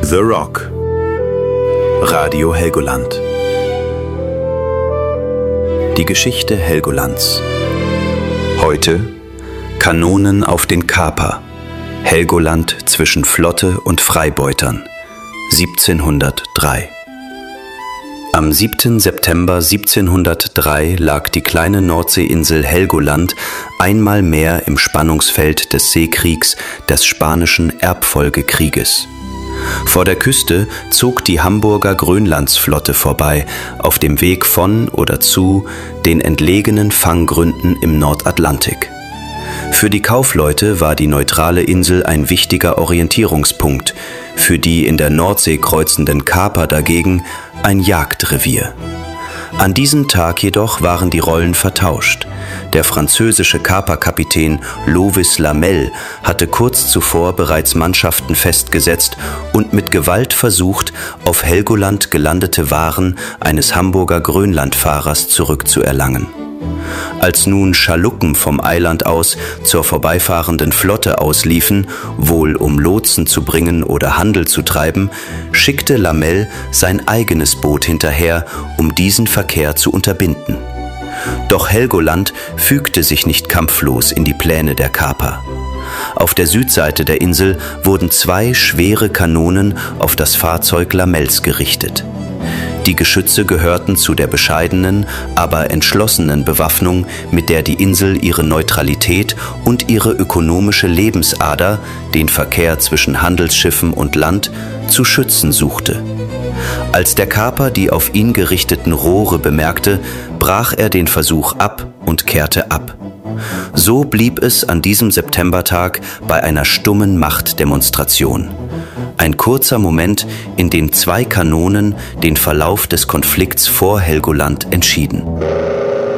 The Rock. Radio Helgoland. Die Geschichte Helgolands. Heute Kanonen auf den Kaper. Helgoland zwischen Flotte und Freibeutern. 1703. Am 7. September 1703 lag die kleine Nordseeinsel Helgoland einmal mehr im Spannungsfeld des Seekriegs des Spanischen Erbfolgekrieges. Vor der Küste zog die Hamburger Grönlandsflotte vorbei, auf dem Weg von oder zu den entlegenen Fanggründen im Nordatlantik. Für die Kaufleute war die neutrale Insel ein wichtiger Orientierungspunkt, für die in der Nordsee kreuzenden Kaper dagegen ein Jagdrevier. An diesem Tag jedoch waren die Rollen vertauscht. Der französische Kaperkapitän Lovis Lamel hatte kurz zuvor bereits Mannschaften festgesetzt und mit Gewalt versucht, auf Helgoland gelandete Waren eines Hamburger Grönlandfahrers zurückzuerlangen. Als nun Schaluppen vom Eiland aus zur vorbeifahrenden Flotte ausliefen, wohl um Lotsen zu bringen oder Handel zu treiben, schickte Lamel sein eigenes Boot hinterher, um diesen Verkehr zu unterbinden. Doch Helgoland fügte sich nicht kampflos in die Pläne der Kaper. Auf der Südseite der Insel wurden 2 schwere Kanonen auf das Fahrzeug Lamels gerichtet. Die Geschütze gehörten zu der bescheidenen, aber entschlossenen Bewaffnung, mit der die Insel ihre Neutralität und ihre ökonomische Lebensader, den Verkehr zwischen Handelsschiffen und Land, zu schützen suchte. Als der Kaper die auf ihn gerichteten Rohre bemerkte, brach er den Versuch ab und kehrte ab. So blieb es an diesem Septembertag bei einer stummen Machtdemonstration. Ein kurzer Moment, in dem 2 Kanonen den Verlauf des Konflikts vor Helgoland entschieden.